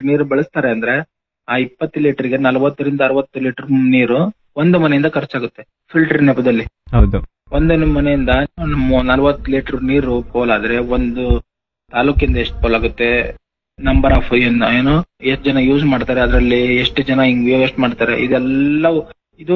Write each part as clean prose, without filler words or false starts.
ನೀರು ಬಳಸ್ತಾರೆ ಅಂದ್ರೆ ಆ 20 ಲೀಟರ್ಗೆ 40 ರಿಂದ 60 ಲೀಟರ್ ನೀರು ಒಂದು ಮನೆಯಿಂದ ಖರ್ಚಾಗುತ್ತೆ ಫಿಲ್ಟರ್ ನೆಪದಲ್ಲಿ. ಹೌದು. ಒಂದು ಮನೆಯಿಂದ 40 ಲೀಟರ್ ನೀರು ಪೋಲಾದ್ರೆ ಒಂದು ತಾಲೂಕಿಂದ ಎಷ್ಟು ಪೋಲಾಗುತ್ತೆ, ನಂಬರ್ ಆಫ್ ಏನು ಎಷ್ಟು ಜನ ಯೂಸ್ ಮಾಡ್ತಾರೆ, ಅದರಲ್ಲಿ ಎಷ್ಟು ಜನ ಹಿಂಗ್ ವೇಸ್ಟ್ ಮಾಡ್ತಾರೆ, ಇದೆಲ್ಲ ಇದು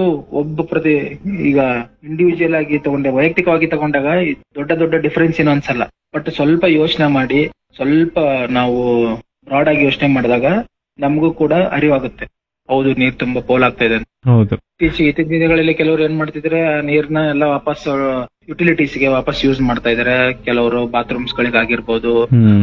ಈಗ ಇಂಡಿವಿಜುವಲ್ ಆಗಿ ವೈಯಕ್ತಿಕವಾಗಿ ತಗೊಂಡಾಗ ದೊಡ್ಡ ದೊಡ್ಡ ಡಿಫರೆನ್ಸ್ ಏನು ಅನ್ಸಲ್ಲ. ಬಟ್ ಸ್ವಲ್ಪ ಯೋಚನೆ ಮಾಡಿ, ಸ್ವಲ್ಪ ನಾವು ಬ್ರಾಡ್ ಆಗಿ ಯೋಚನೆ ಮಾಡಿದಾಗ ನಮಗೂ ಕೂಡ ಅರಿವಾಗುತ್ತೆ, ಹೌದು ನೀರ್ ತುಂಬಾ ಪೋಲಾಗ್ತಾ ಇದೆ. ಹೌದು. ಇತ್ತೀಚಿನ ದಿನಗಳಲ್ಲಿ ಕೆಲವರು ಏನ್ ಮಾಡ್ತಿದ್ರೆ, ನೀರ್ನ ಎಲ್ಲ ವಾಪಸ್ ಯುಟಿಲಿಟೀಸ್ ಗೆ ವಾಪಸ್ ಯೂಸ್ ಮಾಡ್ತಾ ಇದಾರೆ. ಕೆಲವರು ಬಾತ್ರೂಮ್ಸ್ ಗಳಿಗಾಗಿರ್ಬೋದು,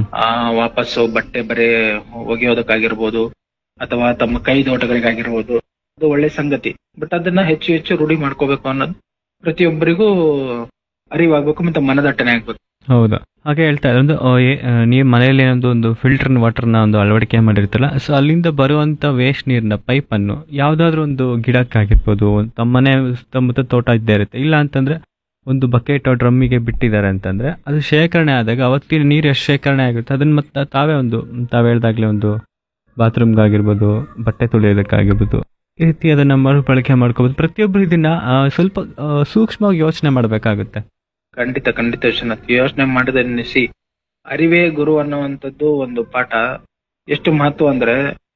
ವಾಪಸ್ ಬಟ್ಟೆ ಬರೆ ಒಗೆಯೋದಕ್ಕಾಗಿರ್ಬೋದು, ಅಥವಾ ತಮ್ಮ ಕೈ ತೋಟಗಳಿಗಾಗಿರ್ಬೋದು. ಅದು ಒಳ್ಳೆ ಸಂಗತಿ. ಬಟ್ ಅದನ್ನ ಹೆಚ್ಚು ಹೆಚ್ಚು ರೂಢಿ ಮಾಡ್ಕೋಬೇಕು ಅನ್ನೋದು ಪ್ರತಿಯೊಬ್ಬರಿಗೂ ಅರಿವಾಗಬೇಕು ಮತ್ತೆ ಮನದಟ್ಟನೆ ಆಗ್ಬೇಕು. ಹೌದಾ. ಹಾಗೆ ಹೇಳ್ತಾ ಇದ್ರೆ ನೀವು ಮನೆಯಲ್ಲಿ ಏನೊಂದು ಒಂದು ಫಿಲ್ಟರ್ ವಾಟರ್ನ ಒಂದು ಅಳವಡಿಕೆ ಮಾಡಿರ್ತಾರಲ್ಲ, ಸೊ ಅಲ್ಲಿಂದ ಬರುವಂತ ವೇಸ್ಟ್ ನೀರಿನ ಪೈಪ್ ಅನ್ನು ಯಾವ್ದಾದ್ರು ಒಂದು ಗಿಡಕ್ಕಾಗಿರ್ಬೋದು, ತಮ್ಮ ಮನೆ ಸುತ್ತಮುತ್ತ ತೋಟ ಇದ್ದೇ ಇರುತ್ತೆ, ಇಲ್ಲ ಅಂತಂದ್ರೆ ಒಂದು ಬಕೆಟ್ ಡ್ರಮ್ಮಿಗೆ ಬಿಟ್ಟಿದ್ದಾರೆ ಅಂತಂದ್ರೆ ಅದು ಶೇಖರಣೆ ಆದಾಗ ಅವತ್ತಿನ ನೀರು ಎಷ್ಟು ಶೇಖರಣೆ ಆಗುತ್ತೆ ಅದನ್ನ ಮತ್ತೆ ತಾವೇ ಹೇಳ್ದಾಗ್ಲೇ ಒಂದು ಬಾತ್ರೂಮ್ಗಾಗಿರ್ಬೋದು, ಬಟ್ಟೆ ತೊಳೆಯೋದಕ್ಕಾಗಿರ್ಬೋದು, ಈ ರೀತಿ ಅದನ್ನ ಮರುಬಳಕೆ ಮಾಡ್ಕೋಬಹುದು. ಪ್ರತಿಯೊಬ್ಬರು ಇದನ್ನ ಸ್ವಲ್ಪ ಸೂಕ್ಷ್ಮವಾಗಿ ಯೋಚನೆ ಮಾಡಬೇಕಾಗುತ್ತೆ. ಖಂಡಿತ ವಿಶ್ವನಾಥ್, ಯೋಚನೆ ಮಾಡಿದೆನ್ನಿಸಿ ಅರಿವೇ ಗುರು ಅನ್ನುವಂಥದ್ದು ಒಂದು ಪಾಠ ಎಷ್ಟು ಮಹತ್ವ ಅಂದ್ರೆ,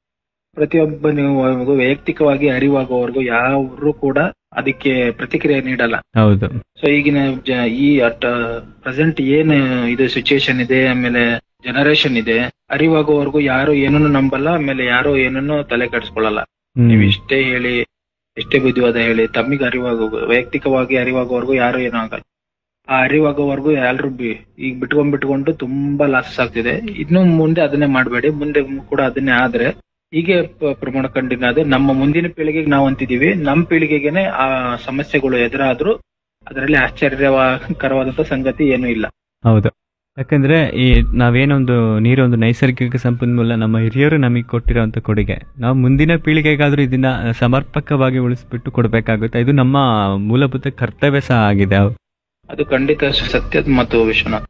ಪ್ರತಿಯೊಬ್ಬನಿಗೂ ವೈಯಕ್ತಿಕವಾಗಿ ಅರಿವಾಗುವವರೆಗೂ ಯಾರು ಕೂಡ ಅದಕ್ಕೆ ಪ್ರತಿಕ್ರಿಯೆ ನೀಡಲ್ಲ. ಹೌದು. ಸೊ ಈಗಿನ ಈ ಪ್ರೆಸೆಂಟ್ ಏನು ಇದು ಸಿಚುಯೇಷನ್ ಇದೆ, ಆಮೇಲೆ ಜನರೇಷನ್ ಇದೆ, ಅರಿವಾಗುವವರೆಗೂ ಯಾರು ಏನನ್ನು ನಂಬಲ್ಲ, ಆಮೇಲೆ ಯಾರು ಏನನ್ನು ತಲೆ ಕೆಡಿಸ್ಕೊಳ್ಳಲ್ಲ. ನೀವು ಎಷ್ಟೇ ಹೇಳಿ, ಎಷ್ಟೇ ಬುದ್ಧಿವಾದ ಹೇಳಿ, ತಮ್ಮಿಗೆ ವೈಯಕ್ತಿಕವಾಗಿ ಅರಿವಾಗುವವರೆಗೂ ಯಾರು ಏನೂ ಆಗಲ್ಲ. ಆ ಅರಿವಾಗುವವರೆಗೂ ಎಲ್ರು ಈಗ ಬಿಟ್ಕೊಂಡು ತುಂಬಾ ಲಾಸಸ್ ಆಗ್ತಿದೆ. ಇನ್ನು ಮುಂದೆ ಅದನ್ನೇ ಮಾಡಬೇಡಿ, ಮುಂದೆ ಕೂಡ ಅದನ್ನೇ ಆದ್ರೆ ಹೀಗೆ ಪ್ರಮಾಣ ಕಂಡಿನ ಆದ್ರೆ ನಮ್ಮ ಮುಂದಿನ ಪೀಳಿಗೆಗೆ ನಾವು ಅಂತಿದೀವಿ, ನಮ್ಮ ಪೀಳಿಗೆಗೆನೆ ಆ ಸಮಸ್ಯೆಗಳು ಎದುರಾದ್ರೂ ಅದರಲ್ಲಿ ಆಶ್ಚರ್ಯಕರವಾದಂತ ಸಂಗತಿ ಏನೂ ಇಲ್ಲ. ಹೌದು. ಯಾಕಂದ್ರೆ ಈ ನಾವೇನೊಂದು ನೀರೊಂದು ನೈಸರ್ಗಿಕ ಸಂಪನ್ಮೂಲ, ನಮ್ಮ ಹಿರಿಯರು ನಮಗೆ ಕೊಟ್ಟಿರೋಂಥ ಕೊಡುಗೆ, ನಾವು ಮುಂದಿನ ಪೀಳಿಗೆಗಾದ್ರೂ ಇದನ್ನ ಸಮರ್ಪಕವಾಗಿ ಉಳಿಸ್ಬಿಟ್ಟು ಕೊಡ್ಬೇಕಾಗುತ್ತೆ. ಇದು ನಮ್ಮ ಮೂಲಭೂತ ಕರ್ತವ್ಯ ಸಹ ಆಗಿದೆ. ಅದು ಖಂಡಿತ ಸತ್ಯದ ಮತ್ತು ವಿಶ್ವನಾಥ್.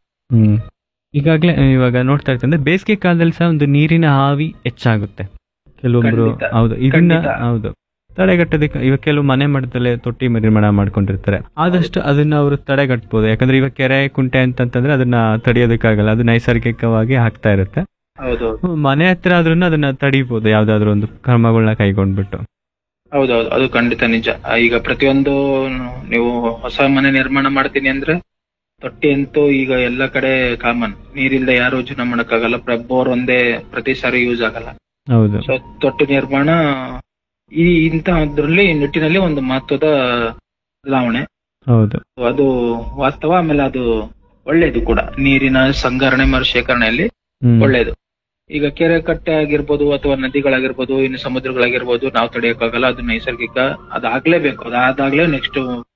ಇವಾಗ ನೋಡ್ತಾ ಇರ್ತಂದ್ರೆ ಬೇಸಿಗೆ ಕಾಲದಲ್ಲಿ ಸಹ ಒಂದು ನೀರಿನ ಹಾವಿ ಹೆಚ್ಚಾಗುತ್ತೆ ಕೆಲವೊಬ್ರು. ಹೌದು. ಇದನ್ನ ಹೌದು ತಡೆಗಟ್ಟೋದಕ್ಕೆ ಇವಾಗ ಕೆಲವು ಮನೆ ಮಟ್ಟದಲ್ಲೇ ತೊಟ್ಟಿ ನಿರ್ಮಾಣ ಮಾಡ್ಕೊಂಡಿರ್ತಾರೆ. ಆದಷ್ಟು ಅದನ್ನ ಅವರು ತಡೆಗಟ್ಬೋದು. ಯಾಕಂದ್ರೆ ಇವಾಗ ಕೆರೆ ಕುಂಟೆ ಅಂತಂದ್ರೆ ಅದನ್ನ ತಡೆಯೋದಕ್ಕಾಗಲ್ಲ, ಅದು ನೈಸರ್ಗಿಕವಾಗಿ ಆಗ್ತಾ ಇರುತ್ತೆ. ಮನೆ ಹತ್ರ ಆದ್ರೂ ಅದನ್ನ ತಡಿಬಹುದು ಯಾವ್ದಾದ್ರು ಒಂದು ಕ್ರಮಗಳನ್ನ ಕೈಗೊಂಡ್ಬಿಟ್ಟು. ಹೌದೌದು, ಅದು ಖಂಡಿತ ನಿಜ. ಈಗ ಪ್ರತಿಯೊಂದು ನೀವು ಹೊಸ ಮನೆ ನಿರ್ಮಾಣ ಮಾಡ್ತೀನಿ ಅಂದ್ರೆ ತೊಟ್ಟಿ ಅಂತೂ ಈಗ ಎಲ್ಲ ಕಡೆ ಕಾಮನ್. ನೀರಿಲ್ಲದೆ ಯಾರು ಜೀವನ ಮಾಡಕ್ಕಾಗಲ್ಲ. ಬೋರ್ ಒಂದೇ ಪ್ರತಿ ಸಾರಿ ಯೂಸ್ ಆಗಲ್ಲ. ಹೌದು. ಸೊ ತೊಟ್ಟಿ ನಿರ್ಮಾಣ ಇಂತಹದ್ರಲ್ಲಿ ನಿಟ್ಟಿನಲ್ಲಿ ಒಂದು ಮಹತ್ವದ ಬದಲಾವಣೆ. ಹೌದು, ಅದು ವಾಸ್ತವ. ಆಮೇಲೆ ಅದು ಒಳ್ಳೇದು ಕೂಡ, ನೀರಿನ ಸಂಗ್ರಹಣೆ ಶೇಖರಣೆಯಲ್ಲಿ ಒಳ್ಳೇದು. ಈಗ ಕೆರೆ ಕಟ್ಟೆ ಆಗಿರ್ಬೋದು ಅಥವಾ ನದಿಗಳಾಗಿರ್ಬೋದು, ಇನ್ನು ಸಮುದ್ರಗಳಾಗಿರ್ಬೋದು, ನಾವು ತಡೆಯಕ್ಕಾಗಲ್ಲ, ಅದು ನೈಸರ್ಗಿಕ, ಅದಾಗ್ಲೇಬೇಕು. ಅದಾದಾಗ್ಲೇ ನೆಕ್ಸ್ಟ್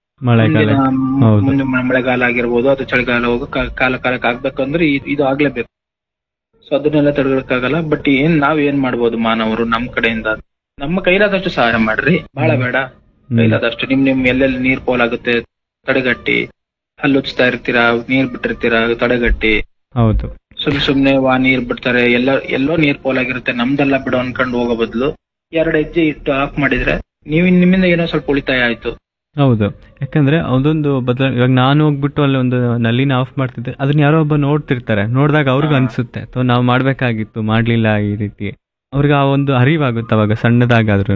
ಮುಂದೆ ಮಳೆಗಾಲ ಆಗಿರ್ಬೋದು ಅಥವಾ ಚಳಿಗಾಲ ಕಾಲಕ್ಕೆ ಆಗ್ಬೇಕಂದ್ರೆ ಇದು ಆಗ್ಲೇಬೇಕು. ಸೊ ಅದನ್ನೆಲ್ಲ ತಡೆಯಕ್ಕಾಗಲ್ಲ. ಬಟ್ ನಾವ್ ಏನ್ ಮಾಡ್ಬೋದು ಮಾನವರು ನಮ್ಮ ಕಡೆಯಿಂದ? ನಮ್ಮ ಕೈಲಾದಷ್ಟು ಸಹಾಯ ಮಾಡ್ರಿ, ಬಹಳ ಬೇಡ, ಕೈಲಾದಷ್ಟು. ನಿಮ್ ಎಲ್ಲೆಲ್ಲಿ ನೀರ್ ಪೋಲಾಗುತ್ತೆ ತಡೆಗಟ್ಟಿ, ಹಲ್ಲುಚ್ತಾ ಇರ್ತೀರಾ, ನೀರ್ ಬಿಟ್ಟಿರ್ತೀರಾ, ತಡೆಗಟ್ಟಿ. ಹೌದು. ಸುಮ್ನೆ ನೀರ್ ಬಿಡ್ತಾರೆ, ಎಲ್ಲೋ ನೀರ್ ಪೋಲಾಗಿರುತ್ತೆ, ನಮ್ದೆಲ್ಲ ಬಿಡೋ ಅನ್ಕೊಂಡು ಹೋಗೋ ಬದಲು 2 ಹೆಜ್ಜೆ ಇಟ್ಟು ಆಫ್ ಮಾಡಿದ್ರೆ ನಿಮ್ಮಿಂದ ಏನೋ ಸ್ವಲ್ಪ ಉಳಿತಾಯ ಆಯ್ತು. ಹೌದು. ಯಾಕಂದ್ರೆ ಅದೊಂದು ಇವಾಗ ನಾನು ಹೋಗ್ಬಿಟ್ಟು ಅಲ್ಲಿ ಒಂದು ನಲ್ಲಿನ ಆಫ್ ಮಾಡ್ತಿದ್ದೆ, ಅದನ್ನ ಯಾರೋ ಒಬ್ಬ ನೋಡ್ತಿರ್ತಾರೆ. ನೋಡಿದಾಗ ಅವ್ರಿಗೂ ಅನ್ಸುತ್ತೆ ನಾವು ಮಾಡ್ಬೇಕಾಗಿತ್ತು, ಮಾಡ್ಲಿಲ್ಲ, ಈ ರೀತಿ ಅವ್ರಿಗೆ ಆ ಒಂದು ಅರಿವಾಗುತ್ತೆ ಅವಾಗ ಸಣ್ಣದಾಗಾದ್ರೂ.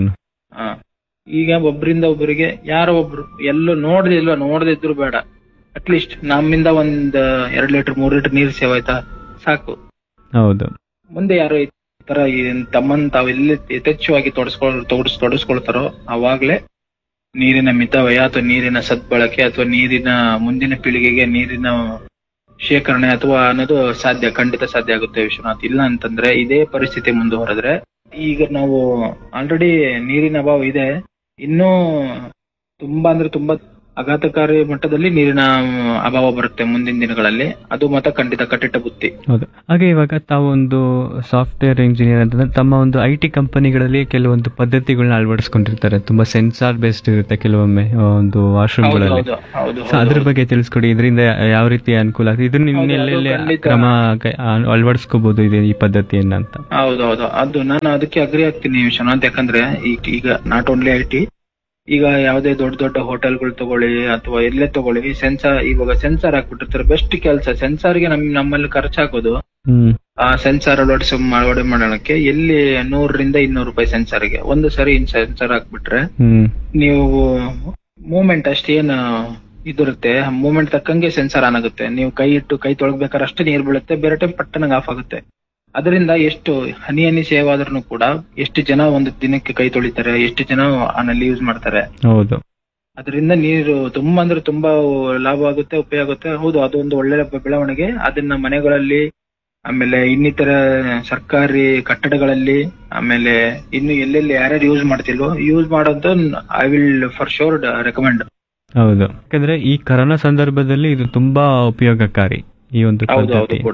ಈಗ ಒಬ್ರಿಂದ ಒಬ್ಬರಿಗೆ ಯಾರೋ ಒಬ್ರು ಎಲ್ಲೋ ನೋಡದಿದ್ರು ಬೇಡ, ಅಟ್ಲೀಸ್ಟ್ ನಮ್ಮಿಂದ 2 ಲೀಟರ್ 3 ಲೀಟರ್ ನೀರು ಸೇವ್ ಆಯ್ತಾ ಸಾಕು. ಹೌದು. ಮುಂದೆ ಯಾರೋ ಈ ತರ ತಮ್ಮನ್ ತಾವೆಲ್ಲಿ ಯಥೇಚ್ಛವಾಗಿ ತೊಡಸ್ಕೊಳ್ತಾರೋ ಅವಾಗ್ಲೇ ನೀರಿನ ಮಿತವ್ಯಯ ಅಥವಾ ನೀರಿನ ಸದ್ಬಳಕೆ ಅಥವಾ ನೀರಿನ ಮುಂದಿನ ಪೀಳಿಗೆಗೆ ನೀರಿನ ಶೇಖರಣೆ ಅಥವಾ ಅನ್ನೋದು ಖಂಡಿತ ಸಾಧ್ಯ ಆಗುತ್ತೆ ವಿಶ್ವನಾಥ್. ಇಲ್ಲ ಅಂತಂದ್ರೆ ಇದೇ ಪರಿಸ್ಥಿತಿ ಮುಂದುವರೆದ್ರೆ, ಈಗ ನಾವು ಆಲ್ರೆಡಿ ನೀರಿನ ಅಭಾವ ಇದೆ, ಇನ್ನೂ ತುಂಬಾ ಅಂದ್ರೆ ತುಂಬಾ ಆಘಾತಕಾರಿ ಮಟ್ಟದಲ್ಲಿ ನೀರಿನ ಅಭಾವ ಬರುತ್ತೆ ಮುಂದಿನ ದಿನಗಳಲ್ಲಿ. ಅದು ಮಾತ್ರ ಖಂಡಿತ ಕಟ್ಟಿಟ್ಟ ಬುತ್ತಿ. ಹೌದು. ಹಾಗೆ ಇವಾಗ ತಾವು ಒಂದು ಸಾಫ್ಟ್ವೇರ್ ಇಂಜಿನಿಯರ್ ಅಂತಂದ್ರೆ ತಮ್ಮ ಒಂದು IT ಕಂಪನಿಗಳಲ್ಲಿ ಕೆಲವೊಂದು ಪದ್ಧತಿಗಳನ್ನ ಅಳವಡಿಸ್ಕೊಂಡಿರ್ತಾರೆ. ತುಂಬಾ ಸೆನ್ಸಾರ್ ಬೇಸ್ಡ್ ಇರುತ್ತೆ ಕೆಲವೊಮ್ಮೆ ಒಂದು ವಾಶ್ರೂಮ್ಗಳಲ್ಲಿ. ಹೌದು ಹೌದು ಸೊ ಅದ್ರ ಬಗ್ಗೆ ತಿಳಿಸ್ಕೊಡಿ. ಇದರಿಂದ ಯಾವ ರೀತಿ ಅನುಕೂಲ ಆಗ್ತದೆ, ಇದನ್ನ ಇನ್ನೆಲ್ಲೆಲ್ಲಿ ಖಂಡಿತ. ಕ್ರಮ ಅಳವಡಿಸ್ಕೋಬಹುದು ಇದೆ ಈ ಪದ್ಧತಿಯನ್ನ ಅಂತ. ಹೌದೌದು, ಅದು ನಾನು ಅದಕ್ಕೆ ಅಗ್ರಿ ಆಗ್ತೀನಿ ವಿಶ್ವನಾಥ್. ಯಾಕಂದ್ರೆ ಈಗ ನಾಟ್ ಓನ್ಲಿ IT, ಈಗ ಯಾವುದೇ ದೊಡ್ಡ ದೊಡ್ಡ ಹೋಟೆಲ್ಗಳು ತಗೊಳ್ಳಿ ಅಥವಾ ಎಲ್ಲೇ ತಗೊಳ್ಳಿ, ಇವಾಗ ಸೆನ್ಸಾರ್ ಹಾಕ್ಬಿಟ್ಟಿರ್ತಾರೆ. ಬೆಸ್ಟ್ ಕೆಲಸ ಸೆನ್ಸಾರ್ಗೆ ನಮ್ಮಲ್ಲಿ ಖರ್ಚಾಗೋದು ಆ ಸೆನ್ಸಾರ್ ಅಳವಡೆ ಮಾಡೋಣಕ್ಕೆ ಎಲ್ಲಿ 100 ರಿಂದ 200 ರೂಪಾಯಿ ಸೆನ್ಸಾರ್ಗೆ. ಒಂದು ಸರಿ ಸೆನ್ಸಾರ್ ಹಾಕ್ಬಿಟ್ರೆ ನೀವು ಮೂವ್ಮೆಂಟ್ ಅಷ್ಟೇನು ಇದಿರುತ್ತೆ, ಮೂವ್ಮೆಂಟ್ ತಕ್ಕಂಗೆ ಸೆನ್ಸಾರ್ ಆನ್ ಆಗುತ್ತೆ. ನೀವು ಕೈ ತೊಳಗ್ಬೇಕಾದ್ರೆ ಅಷ್ಟೇ ನೀರು ಬೀಳುತ್ತೆ, ಬೇರೆ ಟೈಮ್ ಪಟ್ಟನಂಗೆ ಆಫ್ ಆಗುತ್ತೆ. ಅದರಿಂದ ಎಷ್ಟು ಹನಿ ಸೇವ್ ಆದ್ರೂ ಕೂಡ ಎಷ್ಟು ಜನ ಒಂದು ದಿನಕ್ಕೆ ಕೈ ತೊಳಿತಾರೆ, ಎಷ್ಟು ಜನ ಆನಲ್ಲಿ ಯೂಸ್ ಮಾಡ್ತಾರೆ. ಹೌದು. ಅದರಿಂದ ನೀರು ತುಂಬಾ ಅಂದ್ರೆ ತುಂಬಾ ಲಾಭ ಆಗುತ್ತೆ, ಉಪಯೋಗ ಆಗುತ್ತೆ. ಹೌದು, ಅದೊಂದು ಒಳ್ಳೆ ಬೆಳವಣಿಗೆ. ಅದನ್ನ ಮನೆಗಳಲ್ಲಿ, ಆಮೇಲೆ ಇನ್ನಿತರ ಸರ್ಕಾರಿ ಕಟ್ಟಡಗಳಲ್ಲಿ, ಆಮೇಲೆ ಇನ್ನು ಎಲ್ಲೆಲ್ಲಿ ಯಾರ್ಯಾರು ಯೂಸ್ ಮಾಡ್ತಿಲ್ವೋ ಯೂಸ್ ಮಾಡೋದು I will for sure recommend. ಹೌದು, ಯಾಕಂದ್ರೆ ಈ ಕರೋನಾ ಸಂದರ್ಭದಲ್ಲಿ ಇದು ತುಂಬಾ ಉಪಯೋಗಕಾರಿ ಈ ಒಂದು ಹೌದು ಕೂಡ.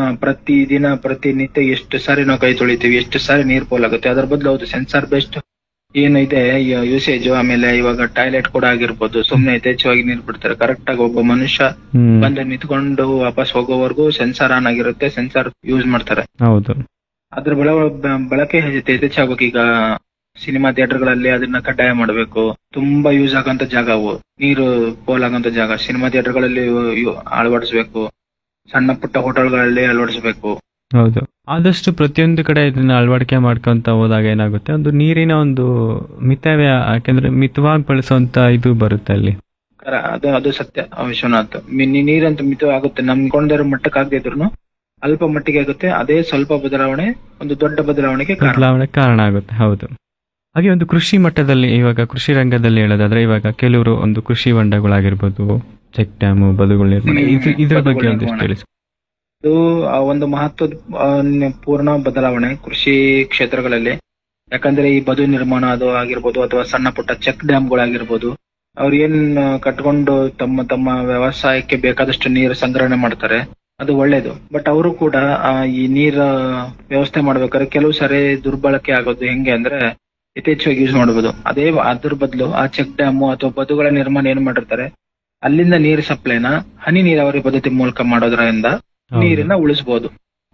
ಪ್ರತಿನಿತ್ಯ ಎಷ್ಟು ಸಾರಿ ನಾವು ಕೈ ತೊಳಿತೀವಿ, ಎಷ್ಟು ಸಾರಿ ನೀರ್ ಪೋಲಾಗುತ್ತೆ. ಅದ್ರ ಬದಲು ಹೌದು ಸೆನ್ಸಾರ್ ಬೆಸ್ಟ್ ಏನಿದೆ ಯೂಸೇಜ್. ಆಮೇಲೆ ಇವಾಗ ಟಾಯ್ಲೆಟ್ ಕೂಡ ಆಗಿರ್ಬೋದು, ಸುಮ್ನೆ ಯಥೇಚ್ಛವಾಗಿ ನೀರ್ ಬಿಡ್ತಾರೆ. ಕರೆಕ್ಟ್ ಆಗಿ ಒಬ್ಬ ಮನುಷ್ಯ ಬಂದು ನಿಂತ್ಕೊಂಡು ವಾಪಸ್ ಹೋಗೋವರೆಗೂ ಸೆನ್ಸಾರ್ ಆನ್ ಆಗಿರುತ್ತೆ, ಸೆನ್ಸಾರ್ ಯೂಸ್ ಮಾಡ್ತಾರೆ. ಹೌದು. ಅದ್ರ ಬಳಕೆ ಯಥೇಚ್ಛಾಗಬೇಕು. ಈಗ ಸಿನಿಮಾ ಥಿಯೇಟರ್ಗಳಲ್ಲಿ ಅದನ್ನ ಕಡ್ಡಾಯ ಮಾಡಬೇಕು. ತುಂಬಾ ಯೂಸ್ ಆಗಂತ ಜಾಗ ಅವು, ನೀರು ಪೋಲ್ ಆಗಂತ ಜಾಗ ಸಿನಿಮಾ ಥಿಯೇಟರ್ಗಳಲ್ಲಿ ಅಳವಡಿಸಬೇಕು, ಸಣ್ಣ ಪುಟ್ಟ ಹೋಟೆಲ್ಗಳಲ್ಲಿ ಅಳವಡಿಸಬೇಕು. ಹೌದು, ಆದಷ್ಟು ಪ್ರತಿಯೊಂದು ಕಡೆ ಇದನ್ನ ಅಳವಡಿಕೆ ಮಾಡ್ಕೊಂತ ಹೋದಾಗ ಏನಾಗುತ್ತೆ, ಒಂದು ನೀರಿನ ಒಂದು ಮಿತವ್ಯ, ಯಾಕಂದ್ರೆ ಮಿತವಾಗಿ ಬಳಸುವಂತ ಇದು ಬರುತ್ತೆ ಅಲ್ಲಿ. ಅದು ಸತ್ಯ ವಿಶ್ವನಾಥ್. ನೀರಂತ ಮಿತವಾಗುತ್ತೆ, ನಮ್ಕೊಂಡಿರೋ ಮಟ್ಟಕ್ಕೆ ಆಗದೆ ಇದ್ರು ಅಲ್ಪ ಮಟ್ಟಿಗೆ ಆಗುತ್ತೆ. ಅದೇ ಸ್ವಲ್ಪ ಬದಲಾವಣೆ ಒಂದು ದೊಡ್ಡ ಬದಲಾವಣೆಗೆ ಕಾರಣ ಆಗುತ್ತೆ. ಹೌದು. ಹಾಗೆ ಒಂದು ಕೃಷಿ ಮಟ್ಟದಲ್ಲಿ, ಇವಾಗ ಕೃಷಿ ರಂಗದಲ್ಲಿ ಹೇಳೋದಾದ್ರೆ, ಇವಾಗ ಕೆಲವರು ಒಂದು ಕೃಷಿ ಹೊಂಡಗಳಾಗಿರ್ಬೋದು, ಚೆಕ್ ಡ್ಯಾಮ್, ಬದುಗಳು ನಿರ್ಮಾಣ, ಇದ್ರ ಬಗ್ಗೆ ಒಂದಿಷ್ಟು ತಿಳಿಸಿ. ಇದು ಒಂದು ಮಹತ್ವದ ಪೂರ್ಣ ಬದಲಾವಣೆ ಕೃಷಿ ಕ್ಷೇತ್ರಗಳಲ್ಲಿ. ಯಾಕಂದ್ರೆ ಈ ಬದು ನಿರ್ಮಾಣ ಅದು ಆಗಿರ್ಬೋದು, ಅಥವಾ ಸಣ್ಣ ಪುಟ್ಟ ಚೆಕ್ ಡ್ಯಾಮ್ಗಳಾಗಿರ್ಬೋದು, ಅವ್ರು ಏನ್ ಕಟ್ಕೊಂಡು ತಮ್ಮ ವ್ಯವಸಾಯಕ್ಕೆ ಬೇಕಾದಷ್ಟು ನೀರು ಸಂಗ್ರಹಣೆ ಮಾಡ್ತಾರೆ, ಅದು ಒಳ್ಳೇದು. ಬಟ್ ಅವರು ಕೂಡ ಈ ನೀರ ವ್ಯವಸ್ಥೆ ಮಾಡ್ಬೇಕಾದ್ರೆ ಕೆಲವು ಸಾರಿ ದುರ್ಬಳಕೆ ಆಗೋದು ಹೆಂಗೆ ಅಂದ್ರೆ ಯಥೇಚ್ಛವಾಗಿ ಯೂಸ್ ಮಾಡಬಹುದು. ಅದ್ರ ಬದಲು ಆ ಚೆಕ್ ಡ್ಯಾಮ್ ಅಥವಾ ಬದುಗಳ ನಿರ್ಮಾಣ ಏನ್ ಮಾಡಿರ್ತಾರೆ, ಅಲ್ಲಿಂದ ನೀರು ಸಪ್ಲೈನ ಹನಿ ನೀರಾವರಿ ಪದ್ಧತಿ ಮೂಲಕ ಮಾಡೋದ್ರಿಂದ ನೀರನ್ನ ಉಳಿಸಬಹುದು.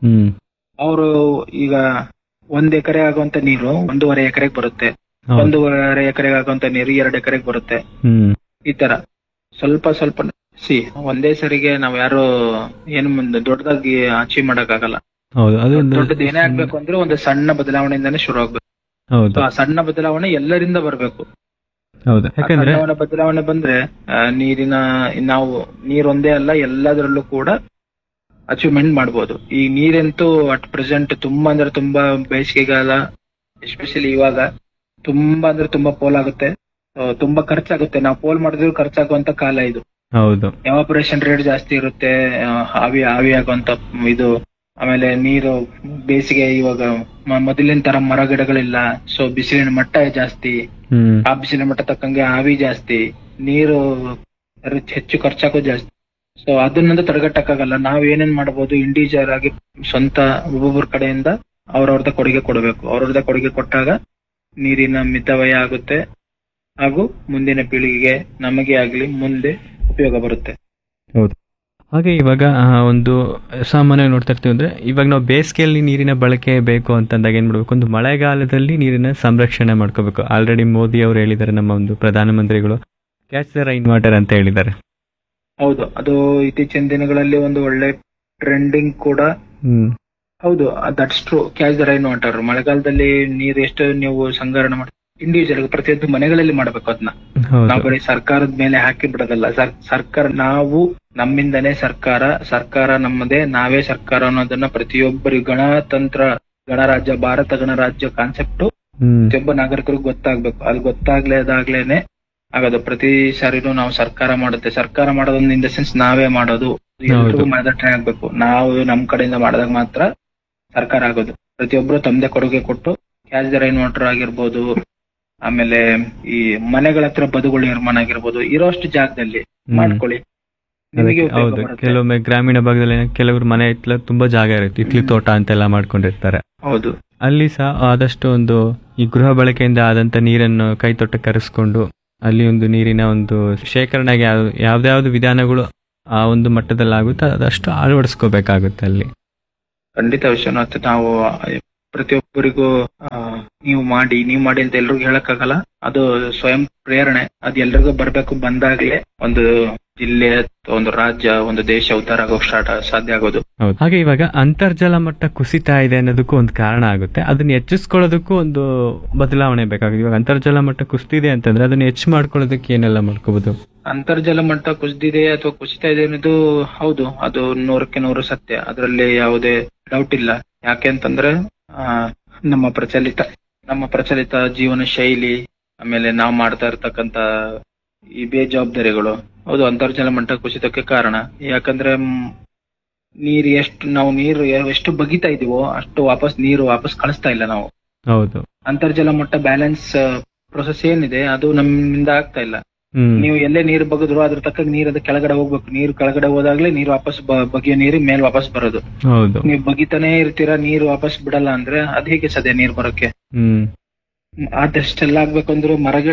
ಅವರು ಈಗ 1 ಎಕರೆ ಆಗುವಂತ ನೀರು 1.5 ಎಕರೆಗೆ ಬರುತ್ತೆ, 1.5 ಎಕರೆಗೆ ಆಗುವಂತ ನೀರು 2 ಎಕರೆಗೆ ಬರುತ್ತೆ. ಈ ತರ ಸ್ವಲ್ಪ ಒಂದೇ ಸರಿಗೆ ನಾವ್ ಯಾರು ಏನು ಮುಂದೆ ದೊಡ್ಡದಾಗಿ ಅಚೀವ್ ಮಾಡಕ್ ಆಗಲ್ಲ. ದೊಡ್ಡದು ಏನೇ ಆಗ್ಬೇಕು ಅಂದ್ರೆ ಒಂದು ಸಣ್ಣ ಬದಲಾವಣೆಯಿಂದಾನೇ ಶುರು ಆಗ್ಬೇಕು. ಆ ಸಣ್ಣ ಬದಲಾವಣೆ ಎಲ್ಲರಿಂದ ಬರ್ಬೇಕು. ಬದಲಾವಣೆ ಬಂದ್ರೆ ನೀರೊಂದೇ ಅಲ್ಲ, ಎಲ್ಲದರಲ್ಲೂ ಕೂಡ ಅಚೀವ್ಮೆಂಟ್ ಮಾಡ್ಬೋದು. ಈ ನೀರಂತೂ ಅಟ್ ಪ್ರೆಸೆಂಟ್ ತುಂಬಾ ಅಂದ್ರೆ ತುಂಬಾ ಬೇಸಿಗೆಗಾಲ, ಎಸ್ಪೆಷಲಿ ಇವಾಗ ತುಂಬಾ ಅಂದ್ರೆ ತುಂಬಾ ಪೋಲ್ ಆಗುತ್ತೆ, ತುಂಬಾ ಖರ್ಚಾಗುತ್ತೆ. ನಾವು ಪೋಲ್ ಮಾಡಿದ್ರು ಖರ್ಚಾಗುವಂತ ಕಾಲ ಇದು. ಹೌದು. ಎವಾಪರೇಷನ್ ರೇಟ್ ಜಾಸ್ತಿ ಇರುತ್ತೆ, ಆವಿ ಆಗುವಂತ ಇದು. ಆಮೇಲೆ ನೀರು ಬೇಸಿಗೆ ಇವಾಗ ಮೊದಲಿನ ತರ ಮರ ಗಿಡಗಳಿಲ್ಲ, ಸೊ ಬಿಸಿಲಿನ ಮಟ್ಟ ಜಾಸ್ತಿ. ಆ ಬಿಸಿಲಿನ ಮಟ್ಟ ತಕ್ಕಂಗೆ ಆವಿ ಜಾಸ್ತಿ, ನೀರು ಹೆಚ್ಚು ಖರ್ಚಾಗೋದು ಜಾಸ್ತಿ. ಸೊ ಅದನ್ನಂತ ತಡೆಗಟ್ಟಕ್ಕಾಗಲ್ಲ. ನಾವ್ ಏನೇನ್ ಮಾಡಬಹುದು, ಇಂಡಿವಿಜುವಲ್ ಆಗಿ ಸ್ವಂತ ಒಬ್ಬೊಬ್ಬರ ಕಡೆಯಿಂದ ಅವ್ರವ್ರದ ಕೊಡುಗೆ ಕೊಡಬೇಕು. ಅವ್ರವ್ರದ ಕೊಡುಗೆ ಕೊಟ್ಟಾಗ ನೀರಿನ ಮಿತವ್ಯಯ ಆಗುತ್ತೆ, ಹಾಗೂ ಮುಂದಿನ ಪೀಳಿಗೆಗೆ ನಮಗೆ ಆಗ್ಲಿ ಮುಂದೆ ಉಪಯೋಗ ಬರುತ್ತೆ. ಹೌದು. ಹಾಗೆ ಇವಾಗ ಒಂದು ಸಾಮಾನ್ಯ ನೋಡ್ತಾ ಇರ್ತೀವಿ ಅಂದ್ರೆ, ಇವಾಗ ನಾವು ಬೇಸಿಗೆಯಲ್ಲಿ ನೀರಿನ ಬಳಕೆ ಬೇಕು ಅಂತಂದಾಗ ಏನ್ ಮಾಡ್ಬೇಕು, ಒಂದು ಮಳೆಗಾಲದಲ್ಲಿ ನೀರಿನ ಸಂರಕ್ಷಣೆ ಮಾಡ್ಕೋಬೇಕು. ಆಲ್ರೆಡಿ ಮೋದಿ ಅವರು ಹೇಳಿದ್ದಾರೆ, ನಮ್ಮ ಒಂದು ಪ್ರಧಾನಮಂತ್ರಿಗಳು ಕ್ಯಾಚ್ ದ ರೈನ್ ವಾಟರ್ ಅಂತ ಹೇಳಿದ್ದಾರೆ. ಹೌದು, ಅದು ಇತ್ತೀಚಿನ ದಿನಗಳಲ್ಲಿ ಒಂದು ಒಳ್ಳೆ ಟ್ರೆಂಡಿಂಗ್ ಕೂಡ. ಹೌದು, that's true. Catch the rain water, ಮಳೆಗಾಲದಲ್ಲಿ ನೀರು ಎಷ್ಟು ನೀವು ಸಂಗ್ರಹಣೆ ಮಾಡಿ ಇಂಡಿವಿಜುವಲ್ ಪ್ರತಿಯೊಂದು ಮನೆಗಳಲ್ಲಿ ಮಾಡ್ಬೇಕು. ಅದನ್ನ ನಾವು ಬರೀ ಸರ್ಕಾರದ ಮೇಲೆ ಹಾಕಿ ಬಿಡೋದಲ್ಲ. ಸರ್ಕಾರ ನಾವು ನಮ್ಮಿಂದನೇ ಸರ್ಕಾರ ನಮ್ಮದೇ, ನಾವೇ ಸರ್ಕಾರ ಅನ್ನೋದನ್ನ ಪ್ರತಿಯೊಬ್ಬರು ಗಣರಾಜ್ಯ, ಭಾರತ ಗಣರಾಜ್ಯ ಕಾನ್ಸೆಪ್ಟ್ ಪ್ರತಿಯೊಬ್ಬ ನಾಗರಿಕರಿಗೆ ಗೊತ್ತಾಗ್ಬೇಕು. ಅದು ಗೊತ್ತಾಗ್ಲೇದಾಗ್ಲೇನೆ ಆಗೋದು. ಪ್ರತಿ ಸಾರಿನೂ ನಾವು ಸರ್ಕಾರ ಮಾಡೋದೊಂದು ಇನ್ ದ ಸೆನ್ಸ್ ನಾವೇ ಮಾಡೋದು, ಎಲ್ರಿಗೂ ಮಾದರಿ ಆಗ್ಬೇಕು. ನಾವು ನಮ್ ಕಡೆಯಿಂದ ಮಾಡಿದಾಗ ಮಾತ್ರ ಸರ್ಕಾರ ಆಗೋದು. ಪ್ರತಿಯೊಬ್ರು ತಮ್ಮದೇ ಕೊಡುಗೆ ಕೊಟ್ಟು ಕ್ಯಾಚ್ ದ ರೈನ್ ವಾಟರ್ ಆಗಿರ್ಬೋದು, ಆಮೇಲೆ ಈ ಮನೆಗಳ ಹತ್ರ ಬದುಗಳು ನಿರ್ಮಾಣ ಆಗಿರ್ಬೋದು, ಇರೋಷ್ಟು ಜಾಗದಲ್ಲಿ ಮಾಡ್ಕೊಳ್ಳಿ, ನಿಮಗೆ ಉಪಯೋಗ ಹೌದು, ಬರುತ್ತೆ. ಕೆಲವೊಮ್ಮೆ ಗ್ರಾಮೀಣ ಭಾಗದಲ್ಲಿ ಕೆಲವರು ಮನೆ ಇತ್ಲ ತುಂಬಾ ಜಾಗ ಇರುತ್ತೆ, ಇಟ್ಲಿ ತೋಟ ಅಂತೆಲ್ಲ ಮಾಡ್ಕೊಂಡಿರ್ತಾರೆ. ಹೌದು, ಅಲ್ಲಿ ಸಹ ಆದಷ್ಟು ಒಂದು ಈ ಗೃಹ ಬಳಕೆಯಿಂದ ಆದಂತ ನೀರನ್ನು ಕೈ ತೊಟ್ಟ ಕರೆಸ್ಕೊಂಡು ಅಲ್ಲಿ ಒಂದು ನೀರಿನ ಒಂದು ಶೇಖರಣೆಗೆ ಯಾವ್ದಾವ್ದು ವಿಧಾನಗಳು ಆ ಒಂದು ಮಟ್ಟದಲ್ಲಿ ಆಗುತ್ತೆ ಅದಷ್ಟು ಅಳವಡಿಸ್ಕೋಬೇಕಾಗುತ್ತೆ ಅಲ್ಲಿ. ಖಂಡಿತ ವಿಶ್ವನಾಥ್. ನಾವು ಪ್ರತಿಯೊಬ್ಬರಿಗೂ ನೀವು ಮಾಡಿ ಅಂತ ಎಲ್ರಿಗೂ ಹೇಳಕ್ಕಾಗಲ್ಲ. ಅದು ಸ್ವಯಂ ಪ್ರೇರಣೆ, ಅದು ಎಲ್ರಿಗೂ ಬರ್ಬೇಕು. ಬಂದಾಗ್ಲೇ ಒಂದು ಜಿಲ್ಲೆ, ಒಂದು ರಾಜ್ಯ, ಒಂದು ದೇಶ ಉದ್ಧಾರ ಆಗೋಕ್ ಸಾಧ್ಯ ಆಗೋದು. ಹೌದು. ಹಾಗೆ ಇವಾಗ ಅಂತರ್ಜಲ ಮಟ್ಟ ಕುಸಿತಾ ಇದೆ ಅನ್ನೋದಕ್ಕೂ ಒಂದು ಕಾರಣ ಆಗುತ್ತೆ. ಅದನ್ನ ಹೆಚ್ಚಿಸ್ಕೊಳ್ಳೋದಕ್ಕೂ ಒಂದು ಬದಲಾವಣೆ ಬೇಕಾಗುತ್ತೆ. ಇವಾಗ ಅಂತರ್ಜಲ ಮಟ್ಟ ಕುಸಿದಿದೆ ಅಂತಂದ್ರೆ ಅದನ್ನ ಹೆಚ್ಚು ಮಾಡ್ಕೊಳ್ಳೋದಕ್ಕೆ ಏನೆಲ್ಲ ಮಾಡ್ಕೋಬಹುದು? ಅಂತರ್ಜಲ ಮಟ್ಟ ಕುಸಿದಿದೆ ಅಥವಾ ಕುಸಿತಾ ಇದೆ ಅನ್ನೋದು ಹೌದು, ಅದು 100% ಸತ್ಯ. ಅದರಲ್ಲಿ ಯಾವುದೇ ಡೌಟ್ ಇಲ್ಲ. ಯಾಕೆ ಅಂತಂದ್ರೆ ನಮ್ಮ ಪ್ರಚಲಿತ ಜೀವನ ಶೈಲಿ, ಆಮೇಲೆ ನಾವು ಮಾಡ್ತಾ ಇರ್ತಕ್ಕಂತ ಈ ಬೇಜವಾಬ್ದಾರಿಗಳು, ಹೌದು ಅಂತರ್ಜಲ ಮಟ್ಟ ಕುಸಿತಕ್ಕೆ ಕಾರಣ. ಯಾಕಂದ್ರೆ ನೀರು ಎಷ್ಟು ಬಗಿತಾ ಇದೀವೋ ಅಷ್ಟು ನೀರು ವಾಪಸ್ ಕಳಿಸ್ತಾ ಇಲ್ಲ ನಾವು. ಹೌದು, ಅಂತರ್ಜಲ ಮಟ್ಟ ಬ್ಯಾಲೆನ್ಸ್ ಪ್ರೊಸೆಸ್ ಏನಿದೆ ಅದು ನಮ್ಮಿಂದ ಆಗ್ತಾ ಇಲ್ಲ. ನೀವು ಎಲ್ಲೇ ನೀರು ಬಗದ್ರು ಅದ್ರ ತಕ್ಕ ನೀರ್ ಅದು ಕೆಳಗಡೆ ಹೋಗ್ಬೇಕು. ನೀರು ಕೆಳಗಡೆ ಹೋದಾಗ್ಲೇ ನೀರು ವಾಪಸ್ ಬಗೆಯೋ ನೀರು ಮೇಲ್ ವಾಪಸ್ ಬರೋದು. ನೀವು ಬಗಿತಾನೆ ಇರ್ತೀರಾ, ನೀರು ವಾಪಸ್ ಬಿಡಲ್ಲ ಅಂದ್ರೆ ಅದ್ ಹೇಗೆ ಸಾಧ್ಯ ನೀರ್ ಬರೋಕೆ? ಅದೆಷ್ಟೆಲ್ಲ ಆಗ್ಬೇಕಂದ್ರೆ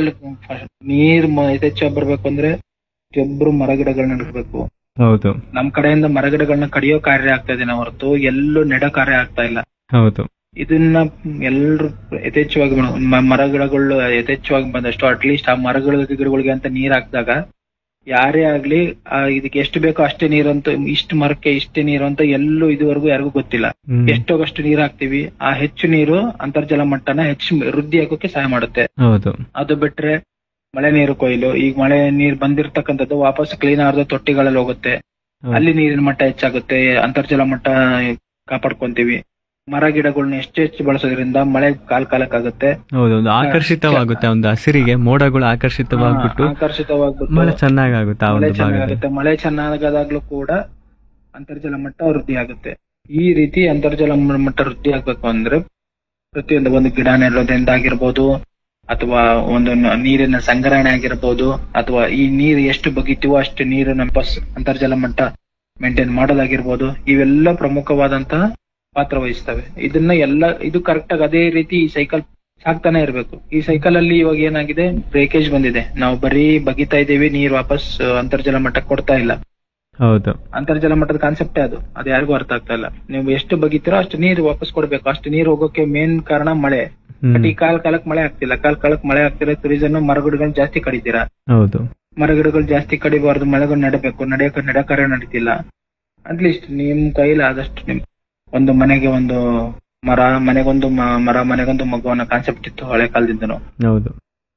ನೀರ್ ಯಥೇಚ್ಛ ಬರ್ಬೇಕು ಅಂದ್ರೆ ಪ್ರತಿಯೊಬ್ರು ಮರಗಿಡಗಳನ್ನ ನೆಡಬೇಕು. ಹೌದು, ನಮ್ ಕಡೆಯಿಂದ ಮರಗಿಡಗಳನ್ನ ಕಡಿಯೋ ಕಾರ್ಯ ಆಗ್ತಾ ಇದೆ ಹೊರತು ಎಲ್ಲೂ ನೆಡೋ ಕಾರ್ಯ ಆಗ್ತಾ ಇಲ್ಲ. ಹೌದು, ಇದನ್ನ ಎಲ್ರು ಯಥೇಚ್ಛವಾಗಿ ಮರಗಿಡಗಳು ಯಥೇಚ್ಛವಾಗಿ ಬಂದಷ್ಟು ಅಟ್ಲೀಸ್ಟ್ ಆ ಗಿಡಗಳಿಗೆ ಅಂತ ನೀರ್ ಹಾಕಿದಾಗ ಯಾರೇ ಆಗ್ಲಿ ಇದಕ್ಕೆ ಎಷ್ಟು ಬೇಕೋ ಅಷ್ಟೇ ನೀರಂತ, ಇಷ್ಟು ಮರಕ್ಕೆ ಇಷ್ಟೇ ನೀರು ಅಂತ ಎಲ್ಲೂ ಇದುವರೆಗೂ ಯಾರಿಗೂ ಗೊತ್ತಿಲ್ಲ. ಎಷ್ಟೋಗಷ್ಟು ನೀರ್ ಹಾಕ್ತಿವಿ, ಆ ಹೆಚ್ಚು ನೀರು ಅಂತರ್ಜಲ ಮಟ್ಟನ ಹೆಚ್ಚು ವೃದ್ಧಿ ಆಗೋಕೆ ಸಹಾಯ ಮಾಡುತ್ತೆ. ಅದು ಬಿಟ್ರೆ ಮಳೆ ನೀರು ಕೊಯ್ಲು, ಈಗ ಮಳೆ ನೀರ್ ಬಂದಿರ್ತಕ್ಕಂಥದ್ದು ವಾಪಸ್ ಕ್ಲೀನ್ ಆದ ತೊಟ್ಟಿಗಳಲ್ಲಿ ಹೋಗುತ್ತೆ, ಅಲ್ಲಿ ನೀರಿನ ಮಟ್ಟ ಹೆಚ್ಚಾಗುತ್ತೆ, ಅಂತರ್ಜಲ ಮಟ್ಟ ಕಾಪಾಡ್ಕೊಂತೀವಿ. ಮರ ಗಿಡಗಳನ್ನ ಹೆಚ್ಚು ಬಳಸೋದ್ರಿಂದ ಮಳೆ ಕಾಲಕ್ಕಾಗುತ್ತೆ. ಹೌದು, ಒಂದು ಆಕರ್ಷಿತವಾಗುತ್ತೆ, ಒಂದು ಹಸಿರಿಗೆ ಮೋಡಗಳು ಆಕರ್ಷಿತವಾಗ್ಬಿಟ್ಟು ಮಳೆ ಚೆನ್ನಾಗುತ್ತೆ. ಮಳೆ ಚೆನ್ನಾಗಾದಾಗ್ಲೂ ಕೂಡ ಅಂತರ್ಜಲ ಮಟ್ಟ ವೃದ್ಧಿ ಆಗುತ್ತೆ. ಈ ರೀತಿ ಅಂತರ್ಜಲ ಮಟ್ಟ ವೃದ್ಧಿ ಆಗ್ಬೇಕು ಅಂದ್ರೆ ಒಂದು ಗಿಡ ನೆಡೋದ್ರಿಂದ ಆಗಿರ್ಬೋದು, ಅಥವಾ ಒಂದು ನೀರಿನ ಸಂಗ್ರಹಣೆ ಆಗಿರ್ಬೋದು, ಅಥವಾ ಈ ನೀರು ಎಷ್ಟು ಬಗಿತೀವೋ ಅಷ್ಟು ನೀರನ್ನ ಅಂತರ್ಜಲ ಮಟ್ಟ ಮೇಂಟೈನ್ ಮಾಡೋದಾಗಿರ್ಬೋದು, ಇವೆಲ್ಲ ಪ್ರಮುಖವಾದಂತಹ ಪಾತ್ರ ವಹಿಸ್ತವೆ. ಇದು ಕರೆಕ್ಟ್ ಆಗಿ ಅದೇ ರೀತಿ ಈ ಸೈಕಲ್ ಸಾಕ್ತಾನೆ ಇರ್ಬೇಕು. ಈ ಸೈಕಲ್ ಅಲ್ಲಿ ಇವಾಗ ಏನಾಗಿದೆ, ಬ್ರೇಕೇಜ್ ಬಂದಿದೆ. ನಾವು ಬರೀ ಬಗಿತಾ ಇದೀವಿ, ನೀರ್ ವಾಪಸ್ ಅಂತರ್ಜಲ ಮಟ್ಟಕ್ಕೆ ಕೊಡ್ತಾ ಇಲ್ಲ. ಹೌದು, ಅಂತರ್ಜಲ ಮಟ್ಟದ ಕಾನ್ಸೆಪ್ಟೇ ಅದು ಯಾರಿಗೂ ಅರ್ಥ ಆಗ್ತಾ ಇಲ್ಲ. ನೀವು ಎಷ್ಟು ಬಗಿತೀರೋ ಅಷ್ಟು ನೀರು ವಾಪಸ್ ಕೊಡ್ಬೇಕು. ಅಷ್ಟು ನೀರು ಹೋಗೋಕೆ ಮೇನ್ ಕಾರಣ ಮಳೆ. ಬಟ್ ಈ ಕಾಲಕ್ಕೆ ಮಳೆ ಆಗ್ತಿಲ್ಲ. ಕಾಲಕ್ಕೆ ಮಳೆ ಆಗ್ತಿರೋ ರೀಸನ್ ಮರಗಿಡಗಳು ಜಾಸ್ತಿ ಕಡಿತೀರಾ. ಹೌದು, ಮರಗಿಡಗಳು ಜಾಸ್ತಿ ಕಡಿಬಾರ್ದು, ಮಳೆಗಳು ನೆಡಬೇಕು. ನಡ ಕಾರ್ಯ ನಡೀತಿಲ್ಲ. ಅಟ್ಲೀಸ್ಟ್ ನಿಮ್ ಕೈಲಿ ಆದಷ್ಟು ಒಂದು ಮನೆಗೆ ಒಂದು ಮರ, ಮನೆಗೊಂದು ಮಗುವನ್ನ ಕಾನ್ಸೆಪ್ಟ್ ಇತ್ತು ಹಳೆ ಕಾಲದಿಂದನು. ಹೌದು,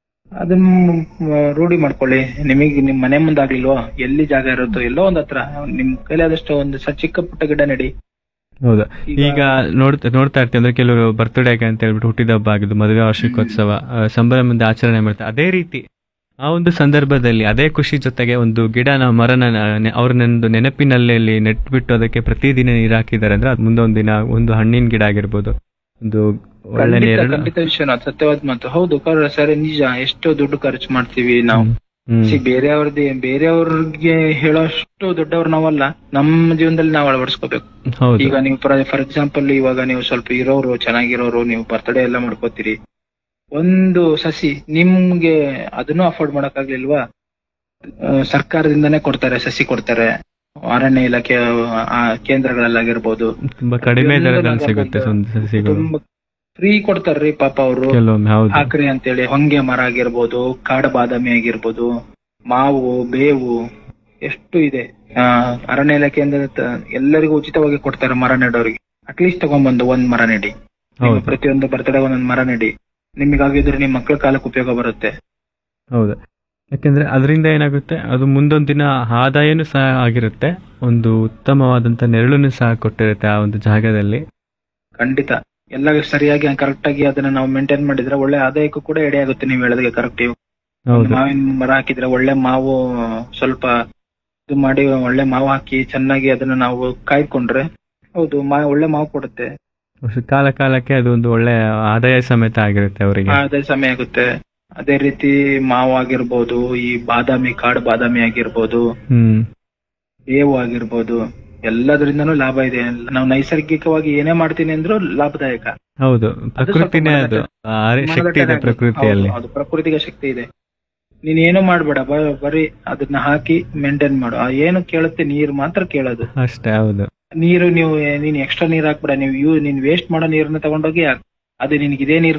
ಅದನ್ನ ರೂಢಿ ಮಾಡ್ಕೊಳ್ಳಿ. ನಿಮ್ ಮನೆ ಮುಂದಾಗ್ಲಿಲ್ವೋ, ಎಲ್ಲಿ ಜಾಗ ಇರುತ್ತೋ ಎಲ್ಲೋ ಒಂದ್ ಹತ್ರ ನಿಮ್ ಕೈಲಿ ಆದಷ್ಟು ಒಂದು ಚಿಕ್ಕ ಪುಟ್ಟ ಗಿಡ ನೆಡಿ. ಹೌದು, ಈಗ ನೋಡ್ತಾ ಇರ್ತೀವಿ ಅಂದ್ರೆ ಕೆಲವರು ಬರ್ತ್ಡೇಗೆ ಅಂತ ಹೇಳ್ಬಿಟ್ಟು ಹುಟ್ಟಿದ ಹಬ್ಬ ಆಗಿದ್ದು, ಮದುವೆ ವಾರ್ಷಿಕೋತ್ಸವ ಸಂಭ್ರಮದಿಂದ ಆಚರಣೆ ಮಾಡ್ತಾರೆ. ಅದೇ ರೀತಿ ಆ ಒಂದು ಸಂದರ್ಭದಲ್ಲಿ ಅದೇ ಖುಷಿ ಜೊತೆಗೆ ಒಂದು ಗಿಡನ ಮರನ ಅವ್ರನ್ನೊಂದು ನೆನಪಿನಲ್ಲಿ ನೆಟ್ಬಿಟ್ಟು ಅದಕ್ಕೆ ಪ್ರತಿದಿನ ನೀರು ಹಾಕಿದ್ದಾರೆ ಅಂದ್ರೆ ಅದು ಮುಂದೊಂದು ದಿನ ಒಂದು ಹಣ್ಣಿನ ಗಿಡ ಆಗಿರ್ಬೋದು, ಒಂದು ಒಳ್ಳೆ ಖಂಡಿತ ವಿಶ್ವನಾಥ್, ಸತ್ಯವಾದ ಮಾತು. ಹೌದು ಸರಿ, ನಿಜ. ಎಷ್ಟೋ ದುಡ್ಡು ಖರ್ಚು ಮಾಡ್ತೀವಿ ನಾವು. ಬೇರೆಯವ್ರಿಗೆ ಹೇಳೋಷ್ಟು ದೊಡ್ಡವ್ರು ನಾವಲ್ಲ. ನಮ್ಮ ಜೀವನದಲ್ಲಿ ನಾವು ಅಳವಡಿಸ್ಕೋಬೇಕು. ಈಗ ನೀವು ಫಾರ್ ಎಕ್ಸಾಂಪಲ್, ಇವಾಗ ನೀವು ಸ್ವಲ್ಪ ಇರೋರು, ಚೆನ್ನಾಗಿರೋರು, ನೀವು ಬರ್ತ್ಡೇ ಎಲ್ಲ ಮಾಡ್ಕೋತೀರಿ. ಒಂದು ಸಸಿ ನಿಮ್ಗೆ ಅದನ್ನು ಅಫೋರ್ಡ್ ಮಾಡಕ್ ಆಗ್ಲಿಲ್ವಾ, ಸರ್ಕಾರದಿಂದಾನೇ ಕೊಡ್ತಾರೆ, ಸಸಿ ಕೊಡ್ತಾರೆ. ಅರಣ್ಯ ಇಲಾಖೆ ಕೇಂದ್ರಗಳಲ್ಲಾಗಿರ್ಬೋದು, ತುಂಬಾ ಕಡಿಮೆ ದರದಲ್ಲಿ ಸಿಗುತ್ತೆ, ತುಂಬಾ ಫ್ರೀ ಕೊಡ್ತಾರ್ರಿ ಪಾಪ ಅವರು. ಹಾಕ್ರಿ ಅಂತೇಳಿ ಹೊಂಗೆ ಮರ ಆಗಿರ್ಬೋದು, ಕಾಡು ಬಾದಾಮಿ ಆಗಿರ್ಬೋದು, ಮಾವು, ಬೇವು, ಎಷ್ಟು ಇದೆ. ಅರಣ್ಯ ಇಲಾಖೆಯಿಂದ ಎಲ್ಲರಿಗೂ ಉಚಿತವಾಗಿ ಕೊಡ್ತಾರೆ ಮರ ನೆಡೋರಿಗೆ. ಅಟ್ಲೀಸ್ಟ್ ತಗೊಂಡ್ಬಂದು ಒಂದ್ ಮರ ನೆಡಿ. ಪ್ರತಿಯೊಂದು ಬರ್ತಡೇ ಒಂದೊಂದ್ ಮರ ನೆಡಿ. ನಿಮಗಾಗಿದ್ರೆ ನಿಮ್ ಮಕ್ಕಳ ಕಾಲಕ್ಕೆ ಉಪಯೋಗ ಬರುತ್ತೆ. ಹೌದು, ಯಾಕಂದ್ರೆ ಅದರಿಂದ ಏನಾಗುತ್ತೆ, ಅದು ಮುಂದೊಂದು ದಿನ ಆದಾಯನೂ ಸಹ ಆಗಿರುತ್ತೆ, ಒಂದು ಉತ್ತಮವಾದಂತ ನೆರಳನ್ನು ಸಹ ಕೊಟ್ಟಿರುತ್ತೆ ಆ ಒಂದು ಜಾಗದಲ್ಲಿ. ಖಂಡಿತ ಎಲ್ಲ ಸರಿಯಾಗಿ ಕರೆಕ್ಟ್ ಆಗಿ ಅದನ್ನ ನಾವು ಮೇಂಟೈನ್ ಮಾಡಿದ್ರೆ ಒಳ್ಳೆ ಆದಾಯಕ್ಕೂ ಕೂಡ ಎಡೆ ಆಗುತ್ತೆ. ನೀವು ಹೇಳೋದಕ್ಕೆ ಕರೆಕ್ಟ್. ಮಾವಿನ ಮರ ಹಾಕಿದ್ರೆ ಒಳ್ಳೆ ಮಾವು, ಸ್ವಲ್ಪ ಇದು ಮಾಡಿ ಒಳ್ಳೆ ಮಾವು ಹಾಕಿ ಚೆನ್ನಾಗಿ ಅದನ್ನ ನಾವು ಕಾಯ್ಕೊಂಡ್ರೆ ಹೌದು ಒಳ್ಳೆ ಮಾವು ಕೊಡುತ್ತೆ. ಕಾಲಕ್ಕೆ ಅದು ಒಂದು ಒಳ್ಳೆ ಆದಾಯ ಸಮೇತ ಆಗಿರುತ್ತೆ ಅವರಿಗೆ. ಆದಾಯ ಸಮಯ ಆಗುತ್ತೆ. ಅದೇ ರೀತಿ ಮಾವು ಆಗಿರ್ಬೋದು, ಈ ಬಾದಾಮಿ, ಕಾಡು ಬಾದಾಮಿ ಆಗಿರ್ಬೋದು, ಬೇವು ಆಗಿರ್ಬೋದು, ಎಲ್ಲದರಿಂದನೂ ಲಾಭ ಇದೆ. ನಾವು ನೈಸರ್ಗಿಕವಾಗಿ ಏನೇ ಮಾಡ್ತೀನಿ ಅಂದ್ರೂ ಲಾಭದಾಯಕ. ಹೌದು, ಪ್ರಕೃತಿನೇ ಅದು, ಶಕ್ತಿ ಇದೆ ಪ್ರಕೃತಿಯಲ್ಲಿ. ಅದು ಪ್ರಕೃತಿಗೆ ಶಕ್ತಿ ಇದೆ. ನೀನ್ ಏನು ಮಾಡ್ಬೇಡ, ಬರೀ ಅದನ್ನ ಹಾಕಿ ಮೇಂಟೈನ್ ಮಾಡು. ಏನು ಕೇಳುತ್ತೆ, ನೀರ್ ಮಾತ್ರ ಕೇಳೋದು ಅಷ್ಟೇ. ಹೌದು, ನೀರು ನೀನ್ ಎಕ್ಸ್ಟ್ರಾ ನೀರ್ ಹಾಕ್ಬೇಡ. ನೀನ್ ವೇಸ್ಟ್ ಮಾಡೋ ನೀರನ್ನ ತಗೊಂಡೋಗಿ ಹಾಕ್. ಅದು ನಿನ್ಗೆ ಇದೇ ನೀರ್